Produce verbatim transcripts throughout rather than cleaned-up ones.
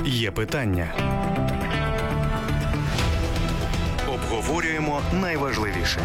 Є питання. Обговорюємо найважливіше.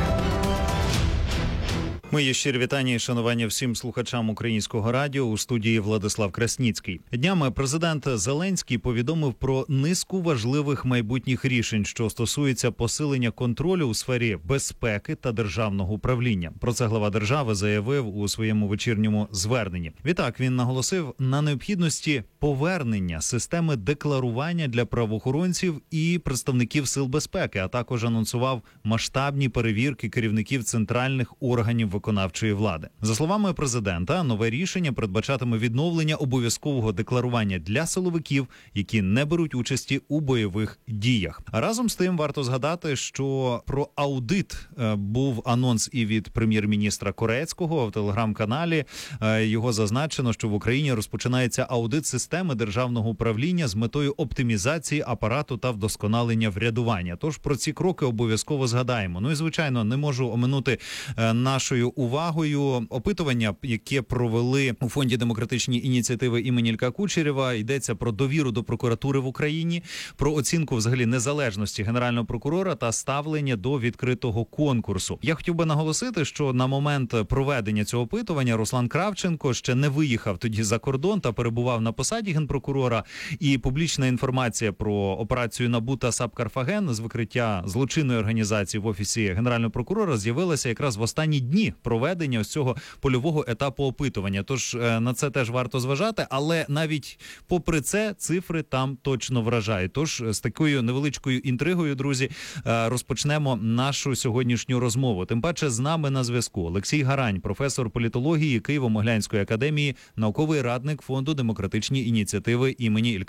Мої щирі вітання і шанування всім слухачам Українського радіо. У студії Владислав Красніцький. Днями президент Зеленський повідомив про низку важливих майбутніх рішень, що стосуються посилення контролю у сфері безпеки та державного управління. Про це глава держави заявив у своєму вечірньому зверненні. Відтак він наголосив на необхідності повернення системи декларування для правоохоронців і представників сил безпеки, а також анонсував масштабні перевірки керівників центральних органів виконавчої влади. За словами президента, нове рішення передбачатиме відновлення обов'язкового декларування для силовиків, які не беруть участі у бойових діях. А разом з тим варто згадати, що про аудит е, був анонс і від прем'єр-міністра Корецького в телеграм-каналі. Е, його зазначено, що в Україні розпочинається аудит системи державного управління з метою оптимізації апарату та вдосконалення врядування. Тож про ці кроки обов'язково згадаємо. Ну і, звичайно, не можу оминути е, нашою увагою опитування, яке провели у Фонді демократичні ініціативи імені Ілька Кучерєва. Йдеться про довіру до прокуратури в Україні, про оцінку взагалі незалежності Генерального прокурора та ставлення до відкритого конкурсу. Я хотів би наголосити, що на момент проведення цього опитування Руслан Кравченко ще не виїхав тоді за кордон та перебував на посаді генпрокурора. І публічна інформація про операцію НАБУ та САП «Карфаген» з викриття злочинної організації в Офісі Генерального прокурора з'явилася якраз в останні дні проведення ось цього польового етапу опитування. Тож на це теж варто зважати, але навіть попри це цифри там точно вражають. Тож з такою невеличкою інтригою, друзі, розпочнемо нашу сьогоднішню розмову. Тим паче з нами на зв'язку Олексій Гарань, професор політології Києво-Могилянської академії, науковий радник Фонду демократичні ініціативи імені Ілька